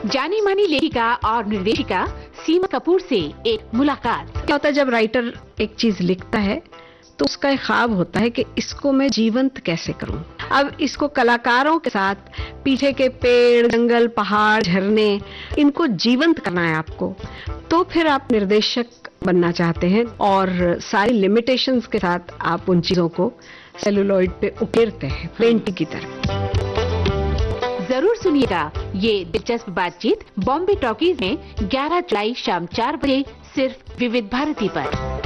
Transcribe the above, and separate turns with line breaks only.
जानी मानी लेखिका और निर्देशिका सीमा कपूर से एक मुलाकात।
क्या होता है जब राइटर एक चीज लिखता है तो उसका एक ख्वाब होता है कि इसको मैं जीवंत कैसे करूं। अब इसको कलाकारों के साथ पीछे के पेड़, जंगल, पहाड़, झरने, इनको जीवंत करना है आपको। तो फिर आप निर्देशक बनना चाहते हैं और सारी लिमिटेशंस के साथ आप उन चीजों को सेलुलॉइड पे उकेरते हैं पेंटिंग की तरह।
जरूर सुनिएगा ये दिलचस्प बातचीत बॉम्बे टॉकीज में 11 जुलाई शाम 4 बजे सिर्फ विविध भारती पर।